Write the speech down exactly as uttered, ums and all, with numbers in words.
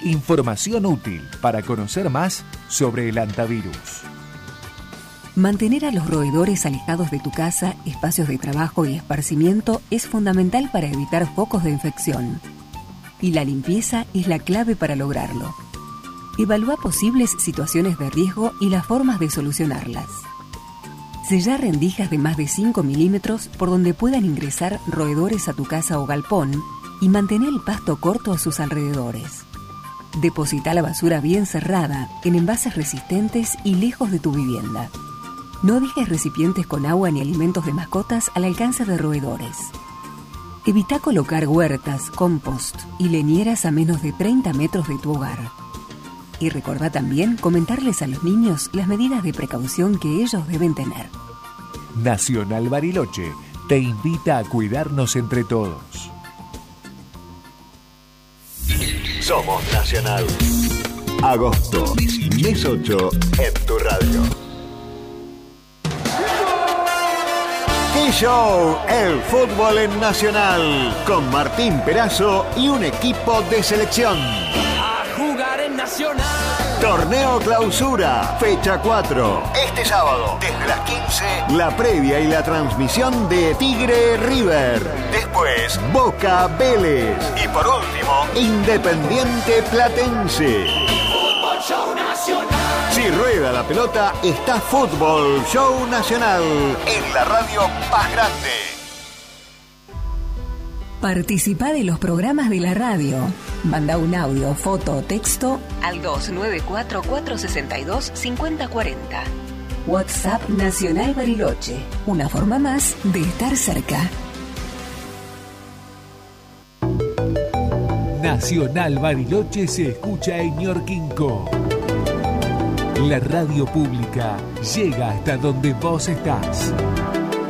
Información útil para conocer más sobre el hantavirus. Mantener a los roedores alejados de tu casa, espacios de trabajo y esparcimiento es fundamental para evitar focos de infección. Y la limpieza es la clave para lograrlo. Evalúa posibles situaciones de riesgo y las formas de solucionarlas. Sellar rendijas de más de cinco milímetros por donde puedan ingresar roedores a tu casa o galpón y mantener el pasto corto a sus alrededores. Deposita la basura bien cerrada, en envases resistentes y lejos de tu vivienda. No dejes recipientes con agua ni alimentos de mascotas al alcance de roedores. Evita colocar huertas, compost y leñeras a menos de treinta metros de tu hogar. Y recordá también comentarles a los niños las medidas de precaución que ellos deben tener. Nacional Bariloche te invita a cuidarnos entre todos. Somos Nacional. Agosto, mes ocho, en tu radio. ¡Qué show! El fútbol en Nacional. Con Martín Perazo y un equipo de selección. A jugar en Nacional. Torneo Clausura, fecha cuatro. Este sábado, desde las quince, la previa y la transmisión de Tigre River. Después, Boca Vélez. Y por último, Independiente Platense. Fútbol Show Nacional. Si rueda la pelota, está Fútbol Show Nacional en la radio más grande. Participá de los programas de la radio. Manda un audio, foto o texto al dos nueve cuatro, cuatro seis dos, cinco cero cuatro cero. WhatsApp Nacional Bariloche. Una forma más de estar cerca. Nacional Bariloche se escucha en Ñorquinco. La radio pública llega hasta donde vos estás.